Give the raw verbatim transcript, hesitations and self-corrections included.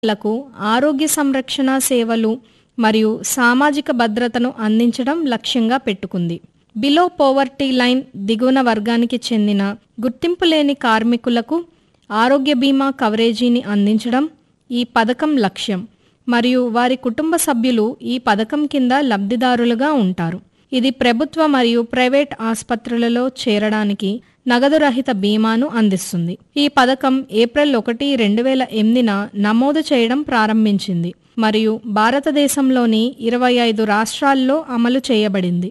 లకు ఆరోగ్య సంరక్షణ సేవలు మరియు సామాజిక భద్రతను అందించడం లక్ష్యంగా పెట్టుకుంది. బిలో పోవర్టీ లైన్ దిగువన వర్గానికి చెందిన గుర్తింపు లేని కార్మికులకు ఆరోగ్య బీమా కవరేజీని అందించడం ఈ పథకం లక్ష్యం మరియు వారి కుటుంబ సభ్యులు ఈ పథకం కింద లబ్ధిదారులుగా ఉంటారు. ఇది ప్రభుత్వ మరియు ప్రైవేట్ ఆసుపత్రులలో చేరడానికి నగదు రహిత బీమాను అందిస్తుంది. ఈ పథకం ఏప్రిల్ ఒకటి రెండు వేల ఎనిమిదిన నమోదు చేయడం ప్రారంభించింది మరియు భారతదేశంలోని ఇరవై ఐదు రాష్ట్రాల్లో అమలు చేయబడింది.